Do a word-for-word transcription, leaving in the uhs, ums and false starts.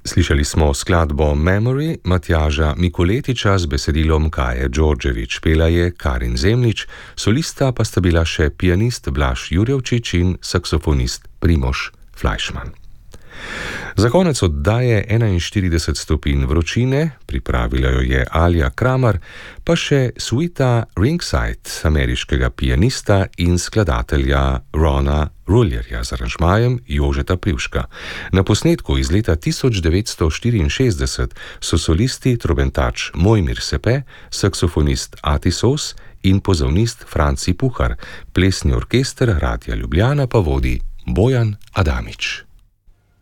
Slišali smo skladbo Memory Matjaža Mikoletiča z besedilom Kaje Đorđević, pela je Karin Zemljič, solista pa sta bila še pianist Blaž Jurjevčič in saksofonist Primož Fleischmann. Za konec oddaje enainštirideset stopinj vročine, pripravila jo je Alja Kramar, pa še suita Ringside ameriškega pianista in skladatelja Rona Rullerja z aranžmajem Jožeta Privška. Na posnetku iz leta tisoč devetsto štiriinšestdeset so solisti trobentač Mojmir Sepe, saksofonist Ati Sos in pozavnist Franci Puhar, plesni orkester Radia Ljubljana pa vodi Bojan Adamič.